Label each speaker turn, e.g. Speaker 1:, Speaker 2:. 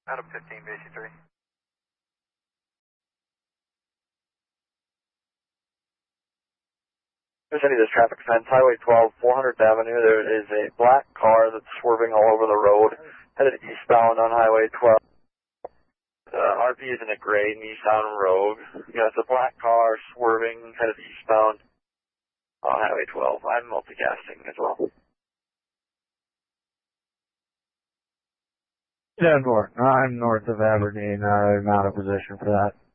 Speaker 1: Adam 15, basic 3.
Speaker 2: Vicinity of this traffic fence, Highway 12, 400th Avenue. There is a black car that's swerving all over the road, headed eastbound on Highway 12. RP is in a gray Nissan Rogue. Yeah, it's a black car swerving, headed eastbound on Highway 12. I'm multicasting as well.
Speaker 3: 10-4. I'm north of Aberdeen. I'm out of position for that.